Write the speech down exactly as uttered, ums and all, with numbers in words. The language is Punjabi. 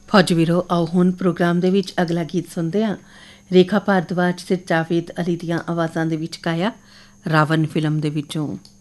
ਫੌਜੀ ਵੀਰੋ, ਆਓ ਹੁਣ ਪ੍ਰੋਗਰਾਮ ਦੇ ਵਿੱਚ ਅਗਲਾ ਗੀਤ ਸੁਣਦੇ ਹਾਂ। ਰੇਖਾ ਭਾਰਦਵਾਜ ਤੇ ਜਾਵੇਦ ਅਲੀ ਦੀਆਂ ਆਵਾਜ਼ਾਂ ਦੇ ਵਿੱਚ ਗਾਇਆ ਰਾਵਣ ਫਿਲਮ ਦੇ ਵਿੱਚੋਂ।